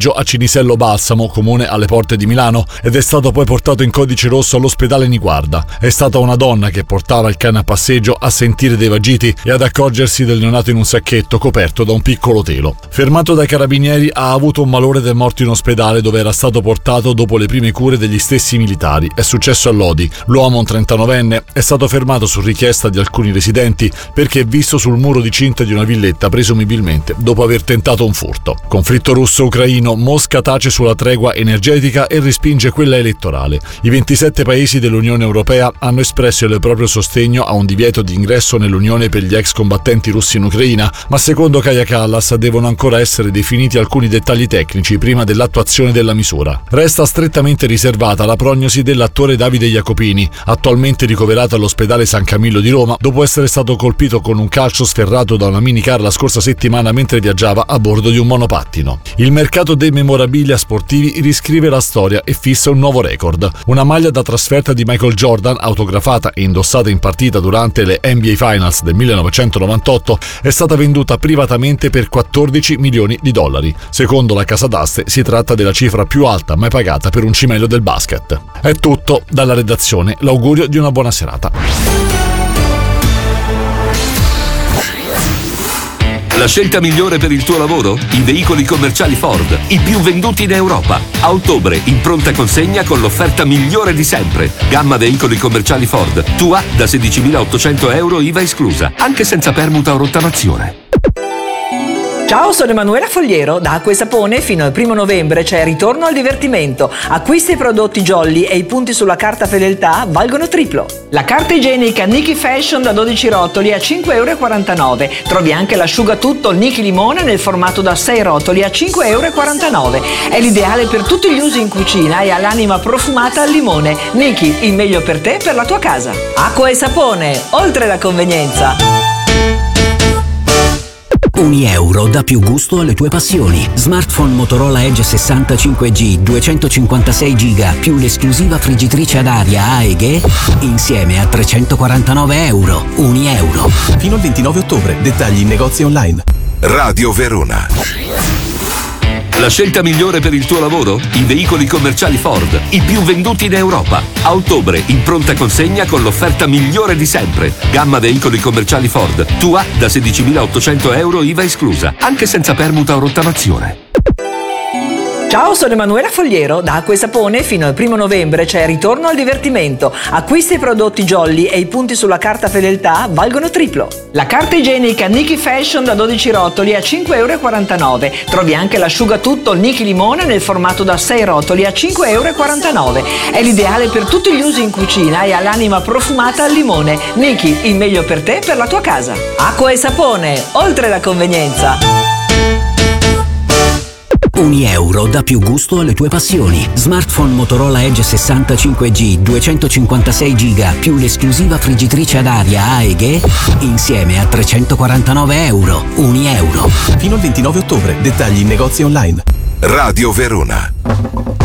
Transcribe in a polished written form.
passeggio a Cinisello Balsamo, comune alle porte di Milano, ed è stato poi portato in codice rosso all'ospedale Niguarda. È stata una donna che portava il cane a passeggio a sentire dei vagiti e ad accorgersi del neonato in un sacchetto coperto da un piccolo telo. Fermato dai carabinieri, ha avuto un malore ed è morto in ospedale, dove era stato portato dopo le prime cure degli stessi militari. È successo a Lodi. L'uomo, un 39enne, è stato fermato su richiesta di alcuni residenti perché è visto sul muro di cinta di una villetta, presumibilmente dopo aver tentato un furto. Conflitto russo-ucraino, Mosca tace sulla tregua energetica e respinge quella elettorale. I 27 paesi dell'Unione Europea hanno espresso il proprio sostegno a un divieto di ingresso nell'Unione per gli ex combattenti russi in Ucraina, ma secondo Kaja Kallas devono ancora essere definiti alcuni dettagli tecnici prima dell'attuazione della misura. Resta strettamente riservata la prognosi dell'attore Davide Jacopini, attualmente ricoverato all'ospedale San Camillo di Roma dopo essere stato colpito con un calcio sferrato da una minicar la scorsa settimana mentre viaggiava a bordo di un monopattino. Il mercato dei memorabilia sportivi riscrive la storia e fissa un nuovo record. Una maglia da trasferta di Michael Jordan, autografata e indossata in partita durante le NBA Finals del 1998, è stata venduta privatamente per 14 milioni di dollari. Secondo la casa d'aste si tratta della cifra più alta mai pagata per un cimelio del basket. È tutto dalla redazione, l'augurio di una buona serata. La scelta migliore per il tuo lavoro? I veicoli commerciali Ford, i più venduti in Europa. A ottobre, in pronta consegna con l'offerta migliore di sempre. Gamma veicoli commerciali Ford, tua da 16.800 euro IVA esclusa, anche senza permuta o rottamazione. Ciao, sono Emanuela Fogliero. Da Acqua e Sapone fino al 1 novembre c'è Ritorno al divertimento. Acquisti i prodotti Jolly e i punti sulla carta fedeltà valgono triplo. La carta igienica Niki Fashion da 12 rotoli a 5,49 euro. Trovi anche l'asciugatutto Niki Limone nel formato da 6 rotoli a 5,49 euro. È l'ideale per tutti gli usi in cucina e ha l'anima profumata al limone. Niki, il meglio per te, per la tua casa. Acqua e Sapone, oltre la convenienza. €1 dà più gusto alle tue passioni. Smartphone Motorola Edge 65G 256 GB più l'esclusiva friggitrice ad aria AEG insieme a €349. €1. Fino al 29 ottobre. Dettagli in negozi online. Radio Verona. La scelta migliore per il tuo lavoro? I veicoli commerciali Ford, i più venduti in Europa. A ottobre, in pronta consegna con l'offerta migliore di sempre. Gamma veicoli commerciali Ford, tua da 16.800 euro IVA esclusa, anche senza permuta o rottamazione. Ciao, sono Emanuela Fogliero. Da Acqua e Sapone fino al 1 novembre c'è Ritorno al divertimento. Acquisti i prodotti Jolly e i punti sulla carta fedeltà valgono triplo. La carta igienica Niki Fashion da 12 rotoli a 5,49 euro. Trovi anche l'asciugatutto Niki Limone nel formato da 6 rotoli a 5,49 euro. È l'ideale per tutti gli usi in cucina e ha l'anima profumata al limone. Niki, il meglio per te, per la tua casa. Acqua e Sapone, oltre la convenienza. €1 dà più gusto alle tue passioni. Smartphone Motorola Edge 65G 256 GB più l'esclusiva friggitrice ad aria AEG insieme a €349. €1. Fino al 29 ottobre. Dettagli in negozi online. Radio Verona.